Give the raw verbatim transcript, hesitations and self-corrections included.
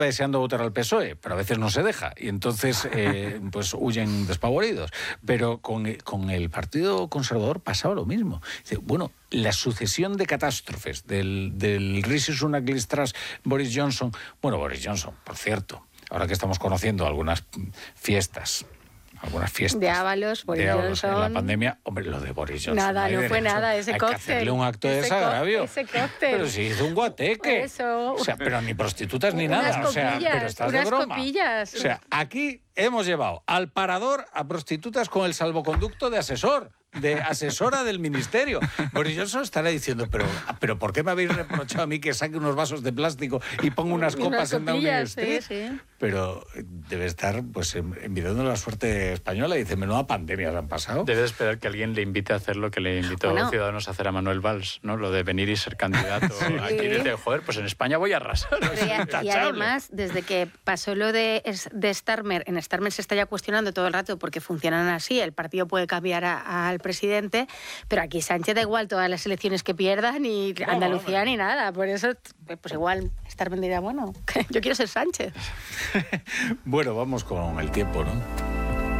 deseando votar al P S O E, pero a veces no se deja y entonces eh, pues huyen despavoridos. Pero con, con el Partido Conservador pasaba lo mismo. Dice, bueno, la sucesión de catástrofes del, del Rishi Sunak, Liz Truss, Boris Johnson. Bueno, Boris Johnson, por cierto, ahora que estamos conociendo algunas fiestas, algunas fiestas de Ábalos, Boris de Ábalos Johnson. En la pandemia, hombre, lo de Boris Johnson. Nada, no fue derecho. nada, ese Hay cóctel. que hacerle un acto de ese desagravio. Ese cóctel. Pero si hizo un guateque. Eso. O sea, pero ni prostitutas ni Unas nada. O sea, copillas, pero estás unas de broma. copillas. O sea, aquí hemos llevado al parador a prostitutas con el salvoconducto de asesor, de asesora del ministerio. Boris Johnson estará diciendo, pero, pero ¿por qué me habéis reprochado a mí que saque unos vasos de plástico y ponga unas Y copas unas en Downing copillas, Street? sí, sí. Pero debe estar pues envidiando la suerte española y dice, menuda pandemia se han pasado. Debe esperar que alguien le invite a hacer lo que le invitó Bueno. a Ciudadanos a hacer a Manuel Valls, ¿no? Lo de venir y ser candidato. Sí. Aquí dice, joder, pues en España voy a arrasar. Pero y, y además, desde que pasó lo de, de Starmer, en Starmer se está ya cuestionando todo el rato porque funcionan así, el partido puede cambiar a, al presidente, pero aquí Sánchez da igual todas las elecciones que pierdan, ni No, Andalucía hombre. ni nada, por eso, pues igual Starmer dirá, bueno, yo quiero ser Sánchez. Bueno, vamos con el tiempo, ¿no?